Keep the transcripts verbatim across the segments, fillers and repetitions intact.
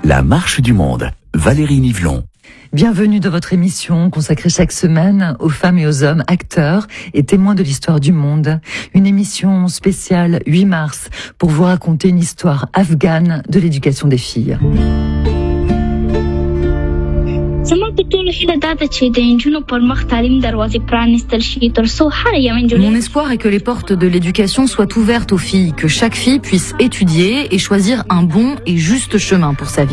La marche du monde. Valérie Nivelon. Bienvenue dans votre émission consacrée chaque semaine aux femmes et aux hommes acteurs et témoins de l'histoire du monde. Une émission spéciale huit mars pour vous raconter une histoire afghane de l'éducation des filles. Mon espoir est que les portes de l'éducation soient ouvertes aux filles, que chaque fille puisse étudier et choisir un bon et juste chemin pour sa vie.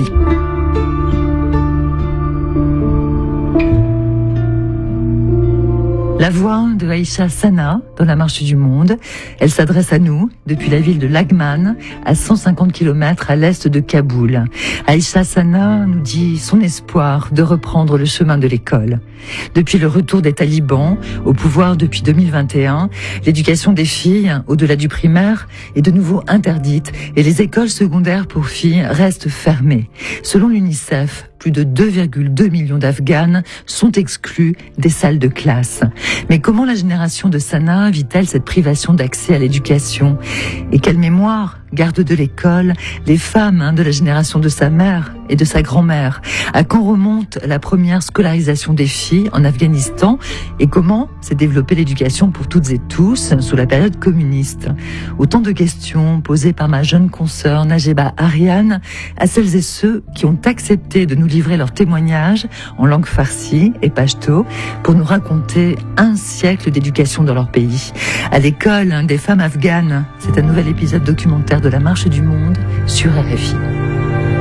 La voix de Aïcha Sana dans la marche du monde. Elle s'adresse à nous depuis la ville de Laghman, à cent cinquante kilomètres à l'est de Kaboul. Aïcha Sana nous dit son espoir de reprendre le chemin de l'école. Depuis le retour des talibans au pouvoir depuis deux mille vingt et un, l'éducation des filles, au-delà du primaire, est de nouveau interdite et les écoles secondaires pour filles restent fermées. Selon l'UNICEF, plus de deux virgule deux millions d'Afghanes sont exclus des salles de classe. Mais comment la génération de Sana vit-elle cette privation d'accès à l'éducation? Et quelle mémoire garde de l'école les femmes hein, de la génération de sa mère et de sa grand-mère? À quand remonte la première scolarisation des filles en Afghanistan? Et comment s'est développée l'éducation pour toutes et tous sous la période communiste? Autant de questions posées par ma jeune consoeur Najeba Ariane à celles et ceux qui ont accepté de nous livrer leurs témoignages en langue farsi et pachto pour nous raconter un siècle d'éducation dans leur pays. À l'école des femmes afghanes, c'est un nouvel épisode documentaire de la marche du monde sur R F I.